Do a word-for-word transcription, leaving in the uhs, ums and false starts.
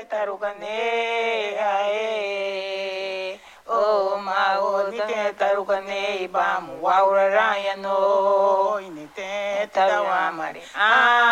tarukane ae o mao ni te tarukane ba mu waura raya no ni te tawa mari a